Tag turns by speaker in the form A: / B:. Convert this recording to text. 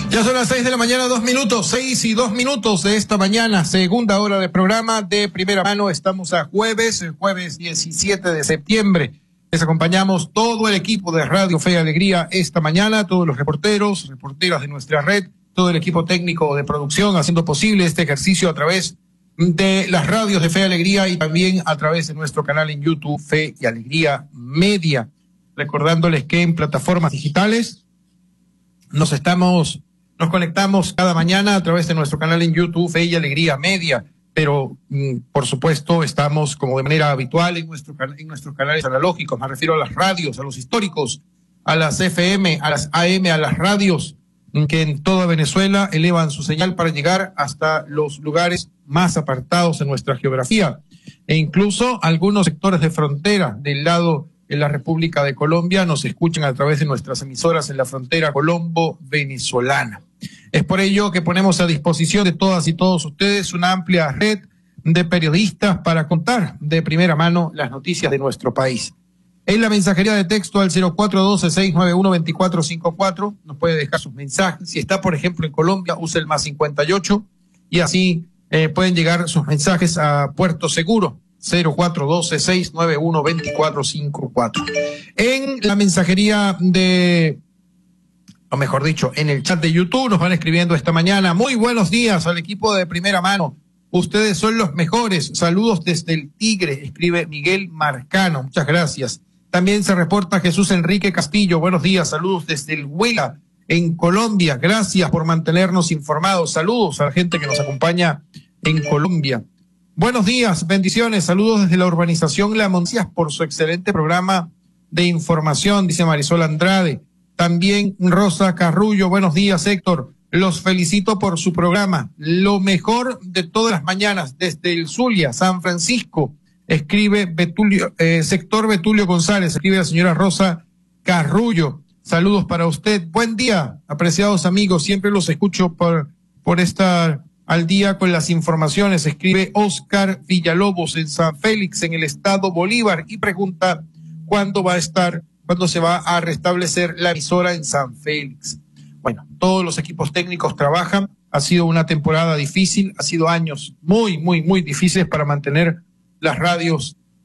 A: Ya son las 6 de la mañana, 2 minutos, 6 y 2 minutos de esta mañana, segunda hora de programa de Primera Mano. Estamos a jueves 17 de septiembre. Les acompañamos todo el equipo de Radio Fe y Alegría esta mañana, todos los reporteros, reporteras de nuestra red, todo el equipo técnico de producción, haciendo posible este ejercicio a través de las radios de Fe y Alegría y también a través de nuestro canal en YouTube, Fe y Alegría Media. Recordándoles que en plataformas digitales nos conectamos cada mañana a través de nuestro canal en YouTube, Fe y Alegría Media, pero por supuesto estamos como de manera habitual en nuestros canales analógicos, me refiero a las radios, a los históricos, a las FM, a las AM, a las radios que en toda Venezuela elevan su señal para llegar hasta los lugares más apartados en nuestra geografía, e incluso algunos sectores de frontera del lado en la República de Colombia nos escuchan a través de nuestras emisoras en la frontera colombo-venezolana. Es por ello que ponemos a disposición de todas y todos ustedes una amplia red de periodistas para contar de primera mano las noticias de nuestro país. En la mensajería de texto al 0412-691-2454 nos puede dejar sus mensajes. Si está, por ejemplo, en Colombia, use el +58 y así pueden llegar sus mensajes a Puerto Seguro. 0412-691-2454. En la mensajería o mejor dicho, en el chat de YouTube nos van escribiendo esta mañana. Muy buenos días al equipo de Primera Mano. Ustedes son los mejores. Saludos desde el Tigre, escribe Miguel Marcano. Muchas gracias. También se reporta Jesús Enrique Castillo. Buenos días. Saludos desde el Huila, en Colombia. Gracias por mantenernos informados. Saludos a la gente que nos acompaña en Colombia. Buenos días, bendiciones, saludos desde la urbanización La Montaña por su excelente programa de información, dice Marisol Andrade. También Rosa Carrullo, buenos días, Héctor. Los felicito por su programa. Lo mejor de todas las mañanas, desde el Zulia, San Francisco, escribe sector Betulio González, escribe la señora Rosa Carrullo. Saludos para usted. Buen día, apreciados amigos. Siempre los escucho por esta al día con las informaciones, escribe Oscar Villalobos en San Félix, en el estado Bolívar, y pregunta cuándo se va a restablecer la emisora en San Félix. Bueno, todos los equipos técnicos trabajan, ha sido una temporada difícil, ha sido años muy, muy, muy difíciles para mantener las radios